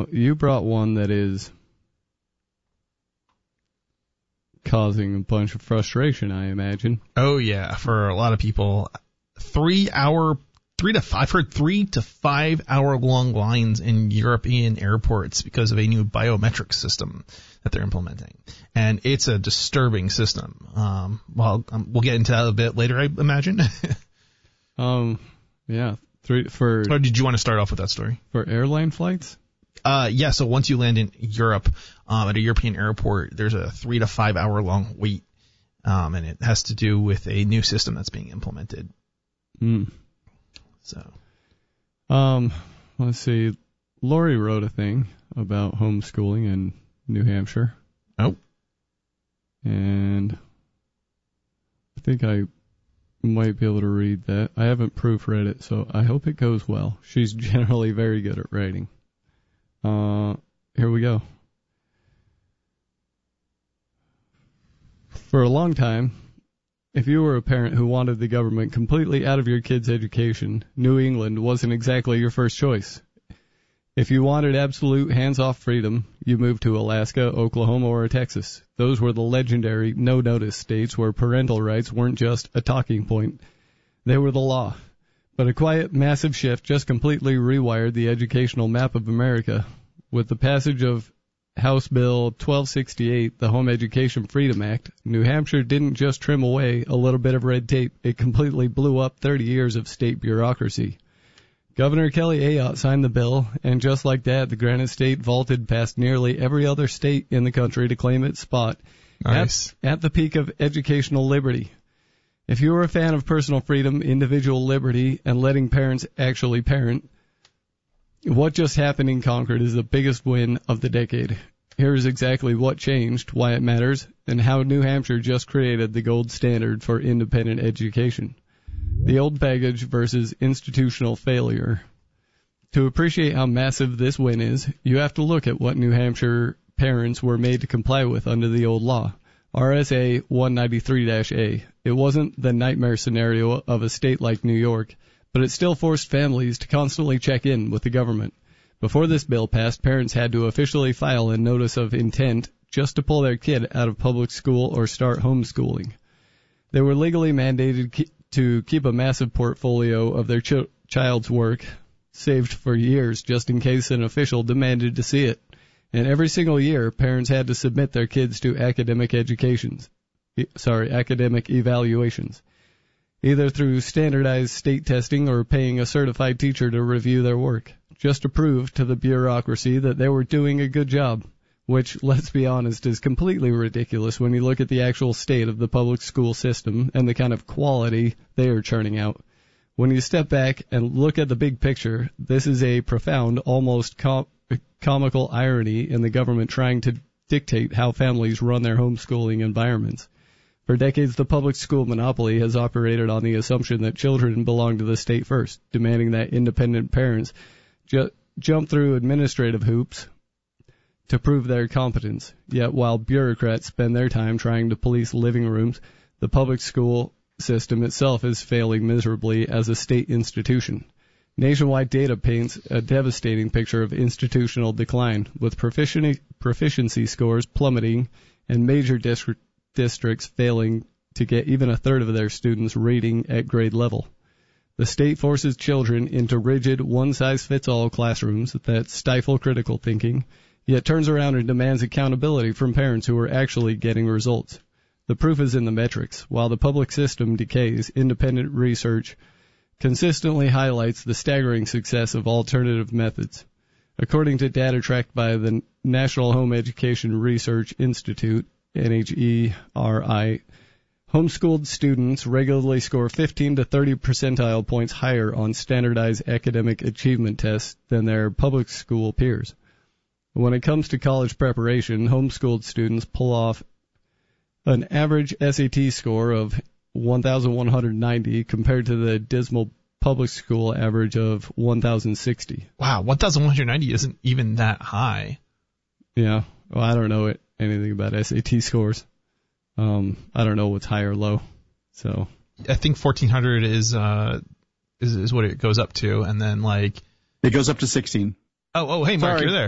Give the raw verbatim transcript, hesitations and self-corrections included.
you brought one that is causing a bunch of frustration, I imagine. Oh, yeah, for a lot of people. Three hour, three to five, I've heard three to five hour long lines in European airports because of a new biometric system that they're implementing. And it's a disturbing system. Um, well, um, we'll get into that a bit later, I imagine. um, yeah. Three for. Or did you want to start off with that story? For airline flights? Uh, yeah, so once you land in Europe, um, at a European airport, there's a three to five hour long wait, um, and it has to do with a new system that's being implemented. Hmm. So, um, let's see. Lori wrote a thing about homeschooling in New Hampshire. Oh. And I think I might be able to read that. I haven't proofread it, so I hope it goes well. She's generally very good at writing. Uh, here we go. For a long time, if you were a parent who wanted the government completely out of your kid's education, New England wasn't exactly your first choice. If you wanted absolute hands-off freedom, you moved to Alaska, Oklahoma, or Texas. Those were the legendary no-notice states where parental rights weren't just a talking point. They were the law. But a quiet, massive shift just completely rewired the educational map of America. With the passage of House Bill twelve sixty-eight, the Home Education Freedom Act, New Hampshire didn't just trim away a little bit of red tape, it completely blew up thirty years of state bureaucracy. Governor Kelly Ayotte signed the bill, and just like that, the Granite State vaulted past nearly every other state in the country to claim its spot nice. at, at the peak of educational liberty. If you were a fan of personal freedom, individual liberty, and letting parents actually parent, what just happened in Concord is the biggest win of the decade. Here's exactly what changed, why it matters, and how New Hampshire just created the gold standard for independent education. The old baggage versus institutional failure. To appreciate how massive this win is, you have to look at what New Hampshire parents were made to comply with under the old law. R S A one ninety-three dash A. It wasn't the nightmare scenario of a state like New York, but it still forced families to constantly check in with the government. Before this bill passed, parents had to officially file a notice of intent just to pull their kid out of public school or start homeschooling. They were legally mandated to keep a massive portfolio of their ch- child's work saved for years just in case an official demanded to see it. And every single year, parents had to submit their kids to academic educations, sorry, academic evaluations, either through standardized state testing or paying a certified teacher to review their work, just to prove to the bureaucracy that they were doing a good job, which, let's be honest, is completely ridiculous when you look at the actual state of the public school system and the kind of quality they are churning out. When you step back and look at the big picture, this is a profound, almost com- comical irony in the government trying to dictate how families run their homeschooling environments. For decades, the public school monopoly has operated on the assumption that children belong to the state first, demanding that independent parents ju- jump through administrative hoops to prove their competence. Yet while bureaucrats spend their time trying to police living rooms, the public school system itself is failing miserably as a state institution. Nationwide data paints a devastating picture of institutional decline, with proficiency, proficiency scores plummeting and major distri- districts failing to get even a third of their students reading at grade level. The state forces children into rigid, one-size-fits-all classrooms that stifle critical thinking, yet turns around and demands accountability from parents who are actually getting results. The proof is in the metrics. While the public system decays, independent research consistently highlights the staggering success of alternative methods. According to data tracked by the National Home Education Research Institute, N H E R I, homeschooled students regularly score fifteen to thirty percentile points higher on standardized academic achievement tests than their public school peers. When it comes to college preparation, homeschooled students pull off an average S A T score of one thousand one hundred ninety compared to the dismal public school average of one thousand sixty. Wow, one thousand one hundred ninety isn't even that high. Yeah, well, I don't know it, anything about S A T scores. Um, I don't know what's high or low. So I think fourteen hundred is uh is is what it goes up to, and then like it goes up to sixteen. Oh, oh, hey, Mark, Sorry. you're there.